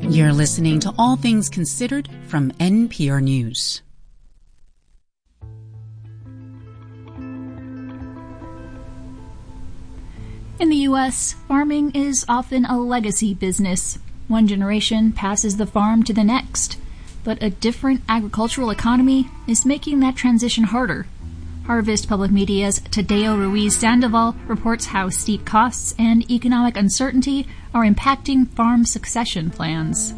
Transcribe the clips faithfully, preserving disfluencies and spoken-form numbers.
You're listening to All Things Considered from N P R News. In the U S, farming is often a legacy business. One generation passes the farm to the next, but a different agricultural economy is making that transition harder. Harvest Public Media's Tadeo Ruiz Sandoval reports how steep costs and economic uncertainty are impacting farm succession plans.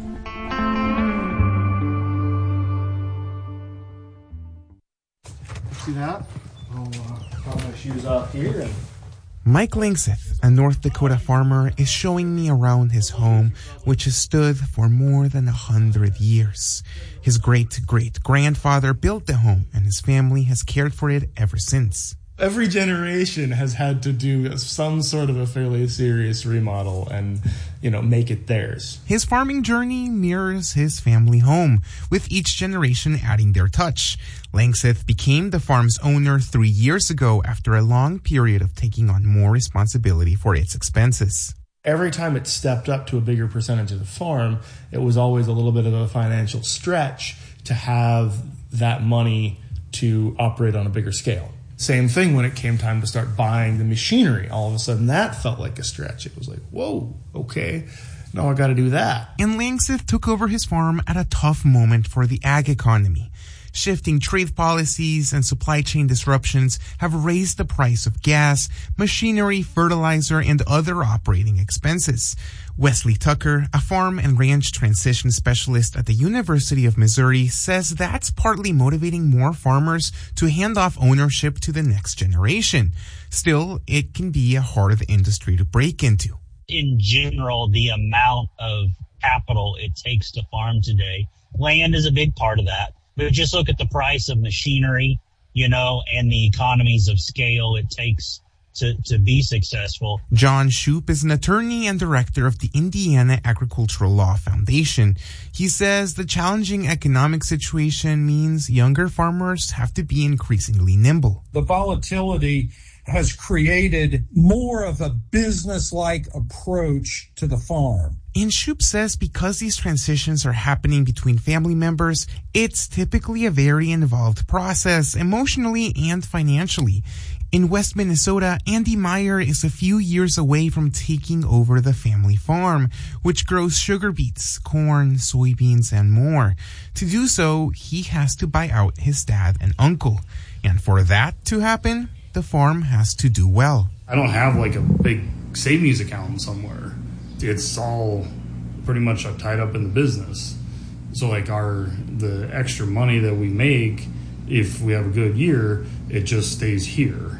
See that? I'll uh, put my shoes off here. And... Mike Langseth, a North Dakota farmer, is showing me around his home, which has stood for more than a hundred years. His great-great-grandfather built the home, and his family has cared for it ever since. Every generation has had to do some sort of a fairly serious remodel and, you know, make it theirs. His farming journey mirrors his family home, with each generation adding their touch. Langseth became the farm's owner three years ago after a long period of taking on more responsibility for its expenses. Every time it stepped up to a bigger percentage of the farm, it was always a little bit of a financial stretch to have that money to operate on a bigger scale. Same thing when it came time to start buying the machinery. All of a sudden, that felt like a stretch. It was like, whoa, okay, now I got to do that. And Langseth took over his farm at a tough moment for the ag economy. Shifting trade policies and supply chain disruptions have raised the price of gas, machinery, fertilizer, and other operating expenses. Wesley Tucker, a farm and ranch transition specialist at the University of Missouri, says that's partly motivating more farmers to hand off ownership to the next generation. Still, it can be a hard industry to break into. In general, the amount of capital it takes to farm today, land is a big part of that. But just look at the price of machinery, you know, and the economies of scale it takes to, to be successful. John Shoup is an attorney and director of the Indiana Agricultural Law Foundation. He says the challenging economic situation means younger farmers have to be increasingly nimble. The volatility has created more of a business-like approach to the farm. And Shoup says because these transitions are happening between family members, it's typically a very involved process, emotionally and financially. In West Minnesota, Andy Meyer is a few years away from taking over the family farm, which grows sugar beets, corn, soybeans, and more. To do so, he has to buy out his dad and uncle. And for that to happen, the farm has to do well. I don't have like a big savings account somewhere. It's all pretty much tied up in the business. So like our the extra money that we make, if we have a good year, it just stays here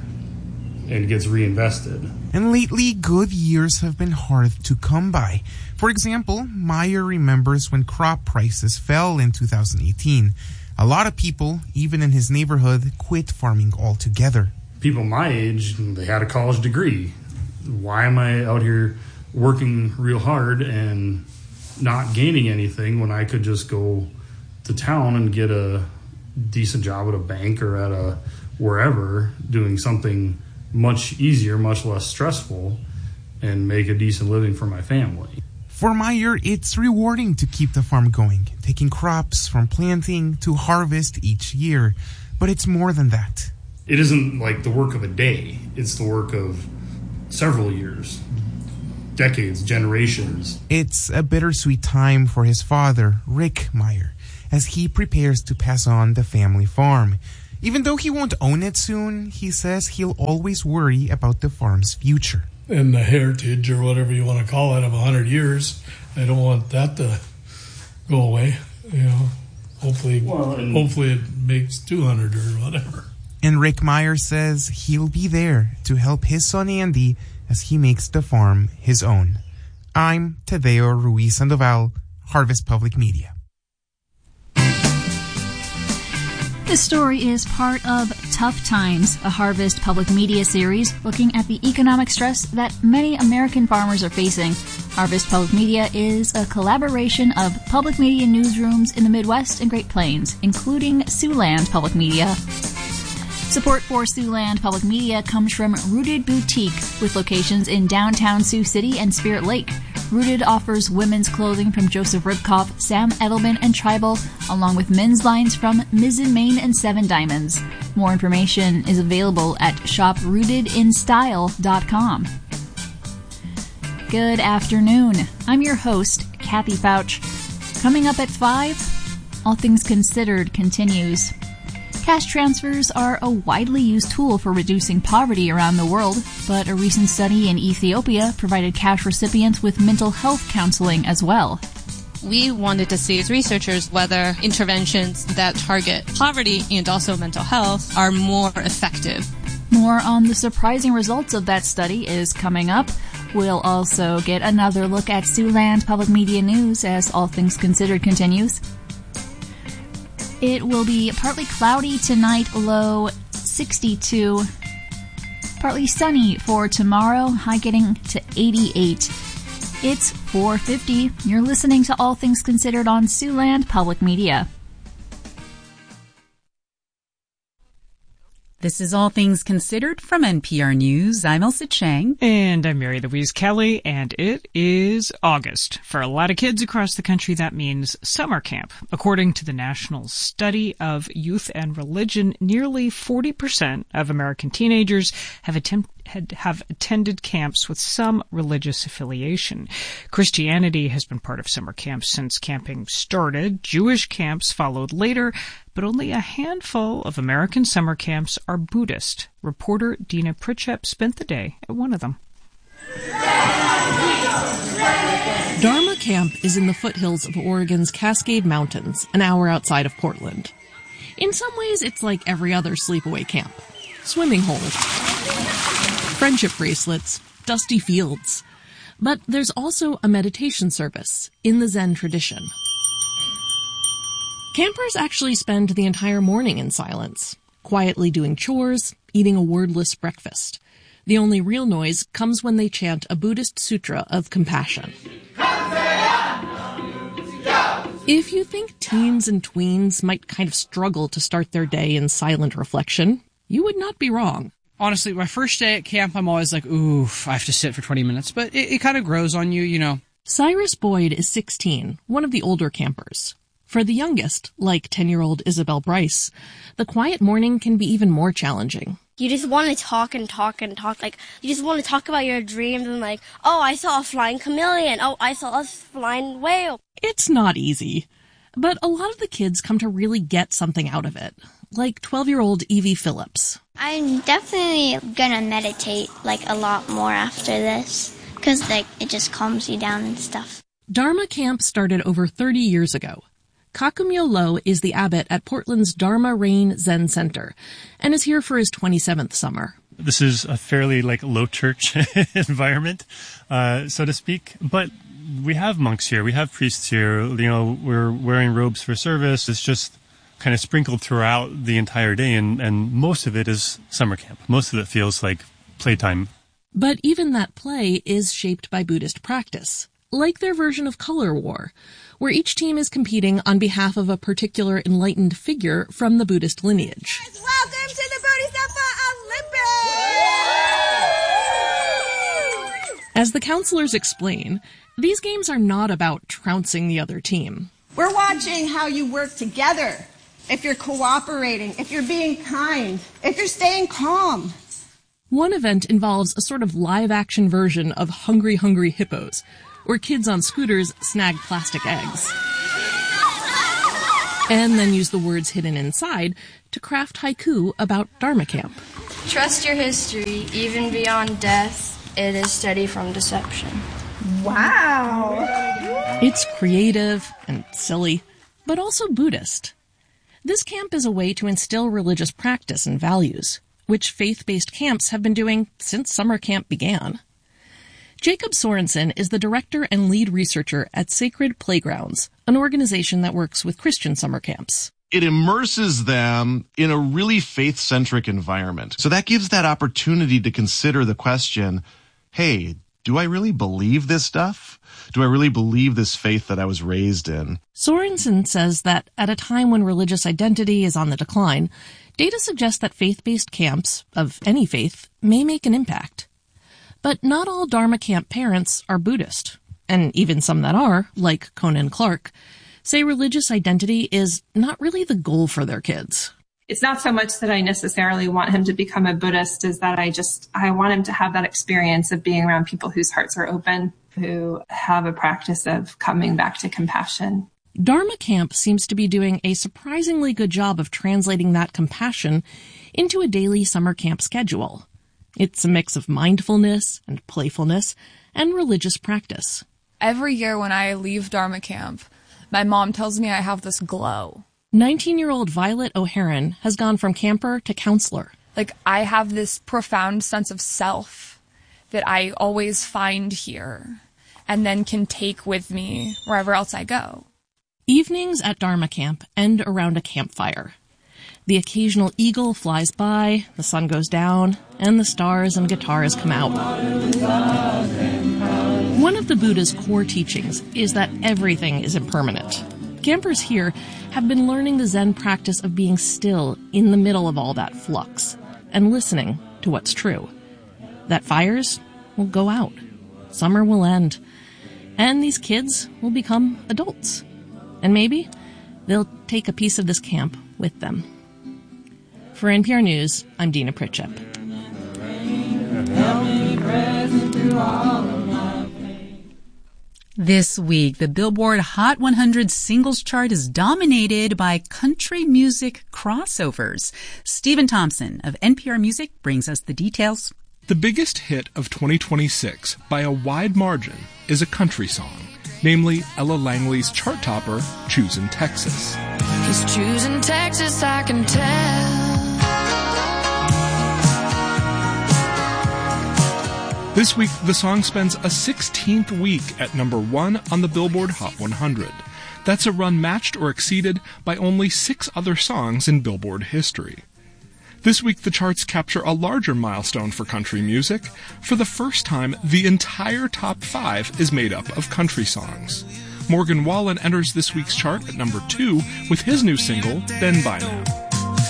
and gets reinvested. And lately, good years have been hard to come by. For example, Meyer remembers when crop prices fell in two thousand eighteen. A lot of people, even in his neighborhood, quit farming altogether. People my age, they had a college degree. Why am I out here working real hard and not gaining anything when I could just go to town and get a decent job at a bank or at a wherever, doing something much easier, much less stressful, and make a decent living for my family. For Meyer, it's rewarding to keep the farm going, taking crops from planting to harvest each year. But it's more than that. It isn't like the work of a day. It's the work of several years, decades, generations. It's a bittersweet time for his father, Rick Meyer, as he prepares to pass on the family farm. Even though he won't own it soon, he says he'll always worry about the farm's future. And the heritage, or whatever you want to call it, of one hundred years, I don't want that to go away. You know, hopefully, well, and- hopefully it makes two hundred or whatever. And Rick Meyer says he'll be there to help his son Andy as he makes the farm his own. I'm Tadeo Ruiz Sandoval, Harvest Public Media. This story is part of Tough Times, a Harvest Public Media series looking at the economic stress that many American farmers are facing. Harvest Public Media is a collaboration of public media newsrooms in the Midwest and Great Plains, including Siouxland Public Media. Support for Siouxland Public Media comes from Rooted Boutique, with locations in downtown Sioux City and Spirit Lake. Rooted offers women's clothing from Joseph Ribkoff, Sam Edelman, and Tribal, along with men's lines from Mizzen Main and Seven Diamonds. More information is available at shop rooted in style dot com. Good afternoon. I'm your host, Kathy Fouch. Coming up at five, All Things Considered continues. Cash transfers are a widely used tool for reducing poverty around the world, but a recent study in Ethiopia provided cash recipients with mental health counseling as well. We wanted to see as researchers whether interventions that target poverty and also mental health are more effective. More on the surprising results of that study is coming up. We'll also get another look at Siouxland Public Media News as All Things Considered continues. It will be partly cloudy tonight, low sixty-two. Partly sunny for tomorrow, high getting to eighty-eight. It's four fifty. You're listening to All Things Considered on Siouxland Public Media. This is All Things Considered from N P R News. I'm Elsa Chang. And I'm Mary Louise Kelly, and it is August. For a lot of kids across the country, that means summer camp. According to the National Study of Youth and Religion, nearly forty percent of American teenagers have attempted Had, have attended camps with some religious affiliation. Christianity has been part of summer camps since camping started. Jewish camps followed later, but only a handful of American summer camps are Buddhist. Reporter Dina Pritchett spent the day at one of them. Dharma Camp is in the foothills of Oregon's Cascade Mountains, an hour outside of Portland. In some ways, it's like every other sleepaway camp. Swimming holes, friendship bracelets, dusty fields. But there's also a meditation service in the Zen tradition. Campers actually spend the entire morning in silence, quietly doing chores, eating a wordless breakfast. The only real noise comes when they chant a Buddhist sutra of compassion. If you think teens and tweens might kind of struggle to start their day in silent reflection, you would not be wrong. Honestly, my first day at camp, I'm always like, ooh, I have to sit for twenty minutes. But it, it kind of grows on you, you know. Cyrus Boyd is sixteen, one of the older campers. For the youngest, like ten-year-old Isabel Bryce, the quiet morning can be even more challenging. You just want to talk and talk and talk. Like, you just want to talk about your dreams and like, oh, I saw a flying chameleon. Oh, I saw a flying whale. It's not easy. But a lot of the kids come to really get something out of it. Like twelve-year-old Evie Phillips. I'm definitely gonna meditate, like, a lot more after this, because, like, it just calms you down and stuff. Dharma Camp started over thirty years ago. Kakumyo Lo is the abbot at Portland's Dharma Rain Zen Center, and is here for his twenty-seventh summer. This is a fairly, like, low-church environment, uh, so to speak, but we have monks here, we have priests here, you know, we're wearing robes for service. It's just kind of sprinkled throughout the entire day, and, and most of it is summer camp. Most of it feels like playtime. But even that play is shaped by Buddhist practice, like their version of Color War, where each team is competing on behalf of a particular enlightened figure from the Buddhist lineage. Welcome to the Bodhisattva Olympics! As the counselors explain, these games are not about trouncing the other team. We're watching how you work together. If you're cooperating, if you're being kind, if you're staying calm. One event involves a sort of live-action version of Hungry Hungry Hippos, where kids on scooters snag plastic eggs. And then use the words hidden inside to craft haiku about Dharma Camp. Trust your history, even beyond death. It is steady from deception. Wow! It's creative and silly, but also Buddhist. This camp is a way to instill religious practice and values, which faith-based camps have been doing since summer camp began. Jacob Sorensen is the director and lead researcher at Sacred Playgrounds, an organization that works with Christian summer camps. It immerses them in a really faith-centric environment. So that gives that opportunity to consider the question, hey, do I really believe this stuff? Do I really believe this faith that I was raised in? Sorensen says that at a time when religious identity is on the decline, data suggests that faith-based camps, of any faith, may make an impact. But not all Dharma camp parents are Buddhist, and even some that are, like Conan Clark, say religious identity is not really the goal for their kids. It's not so much that I necessarily want him to become a Buddhist as that I just, I want him to have that experience of being around people whose hearts are open, who have a practice of coming back to compassion. Dharma Camp seems to be doing a surprisingly good job of translating that compassion into a daily summer camp schedule. It's a mix of mindfulness and playfulness and religious practice. Every year when I leave Dharma Camp, my mom tells me I have this glow. nineteen-year-old Violet O'Haron has gone from camper to counselor. Like, I have this profound sense of self that I always find here and then can take with me wherever else I go. Evenings at Dharma Camp end around a campfire. The occasional eagle flies by, the sun goes down, and the stars and guitars come out. One of the Buddha's core teachings is that everything is impermanent. Campers here have been learning the Zen practice of being still in the middle of all that flux and listening to what's true. That fires will go out, summer will end, and these kids will become adults. And maybe they'll take a piece of this camp with them. For N P R News, I'm Dina Pritchett. This week, the Billboard Hot one hundred singles chart is dominated by country music crossovers. Stephen Thompson of N P R Music brings us the details. The biggest hit of twenty twenty-six, by a wide margin, is a country song, namely Ella Langley's chart topper, Choosin' Texas. He's choosing Texas, I can tell. This week, the song spends a sixteenth week at number one on the Billboard Hot one hundred. That's a run matched or exceeded by only six other songs in Billboard history. This week, the charts capture a larger milestone for country music. For the first time, the entire top five is made up of country songs. Morgan Wallen enters this week's chart at number two with his new single, Ben By Now.